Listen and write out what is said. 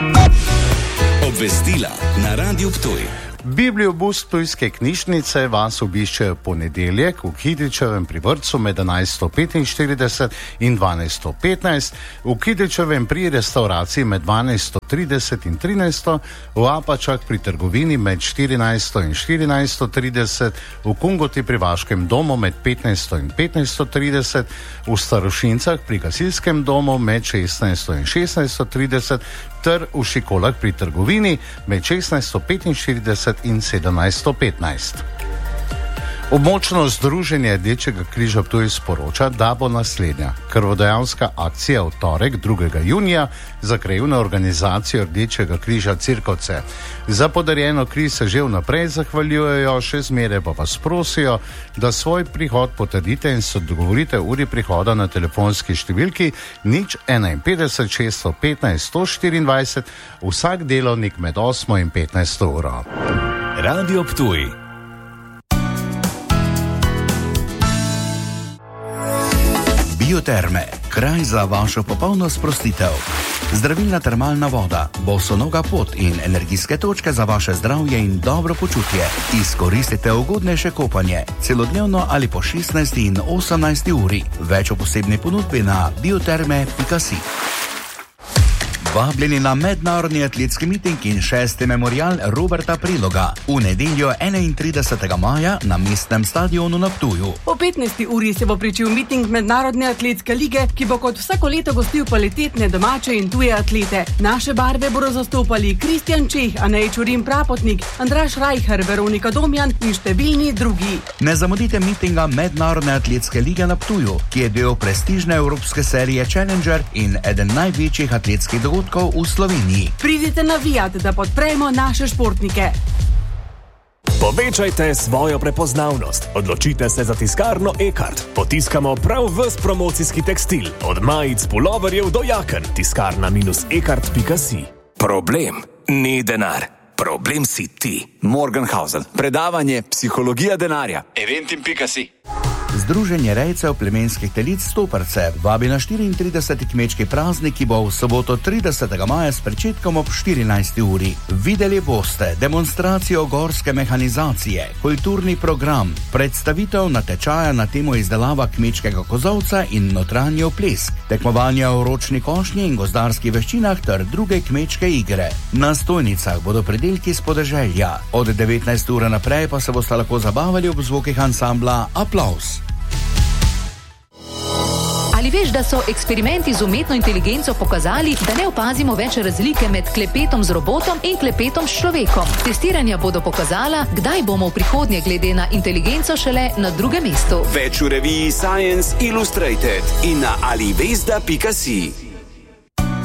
Obvestila na Radiu Ptuj. Bibliobus Ptujske knjižnice vas obišče ponedeljek v Kidričevem pri vrtcu med 11:45 in 12:15, v Kidričevem pri restauraciji med 12:30 in 13, v Apačah pri trgovini med 14 in 14:30, v Kungoti pri vaškem domu med 15 in 15:30, v Starošincah pri gasilskem domu med 16 in 16:30 ter v Šikolah pri trgovini med 16:45 in 17:15. Območno združenje Rdečega križa Ptuj sporoča, da bo naslednja krvodajalska akcija v torek 2. junija za krajevno organizacijo Rdečega križa Cirkovce. Za podarjeno križ se že vnaprej zahvaljujejo, še zmeraj pa vas prosijo, da svoj prihod potrdite in se dogovorite o uri prihoda na telefonski številki 051 615 124 vsak delovnik med 8 in 15 uro. Radio Ptuj. Bioterme, kraj za vašo popolno sprostitev. Zdravilna termalna voda, bosonoga pot in energijske točke za vaše zdravje in dobro počutje. Izkoristite ugodnejše kopanje, celodnevno ali po 16 in 18 uri. Več o posebni ponudbi na bioterme.si. Vabljeni na mednarodni atletski miting in 6. memorial Roberta Preloga v nedeljo 31. maja na mestnem stadionu na Ptuju. O 15. uri se bo pričel miting Mednarodne atletske lige, ki bo kot vsako leto gostil kvalitetne domače in tuje atlete. Naše barve bodo zastopali Kristjan Čeh, Anej Čurin Prapotnik, Andraž Rajher, Veronika Domjan in številni drugi. Ne zamudite mitinga Mednarodne atletske lige na Ptuju, ki je del prestižne evropske serije Challenger in eden največjih atletskih dogodkov v Sloveniji. Pridite navijat, da podpremo naše športnike. Povečajte svojo prepoznavnost. Odločite se za tiskarno Ekart. Potiskamo prav ves promocijski tekstil. Od majic, puloverjev do jaken. Tiskarna-ekart.si. Problem ni denar. Problem si ti. Morgenhausen. Predavanje Psihologija denarja. Eventim.si. Združenje rejcev plemenskih telic Stoperce vabi na 34. kmečki praznik, ki bo v soboto 30. maja s pričetkom ob 14. uri. Videli boste demonstracijo gorske mehanizacije, kulturni program, predstavitev natečaja na temo izdelava kmečkega kozovca in notranji oplesk, tekmovanja v ročni košnji in gozdarskih veščinah ter druge kmečke igre. Na stojnicah bodo pridelki s podeželja. Od 19. ure naprej pa se boste lahko zabavali ob zvokih ansambla Applaus. Ali veš, da so eksperimenti z umetno inteligenco pokazali, da ne opazimo več razlike med klepetom z robotom in klepetom s človekom? Testiranja bodo pokazala, kdaj bomo v prihodnje glede na inteligenco šele na drugem mestu. Več v reviji Science Illustrated in na alivesda.si.